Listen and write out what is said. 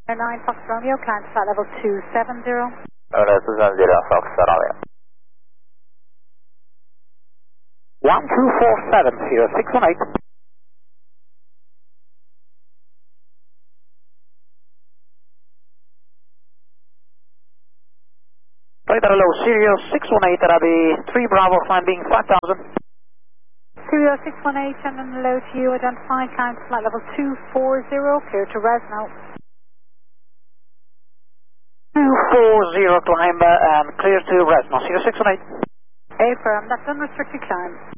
9 Fox Romeo, climb to flight level 270. 270 Fox Romeo. 12470, 618. Radar hello, Sirius 618, that'll be 3 Bravo, climbing 5000. Sirius 618, Shannon hello to you, identified, climb to flight level 240, clear to Resno. 240 climb and clear to Resno, Sirius 618. Affirm, that's unrestricted climb.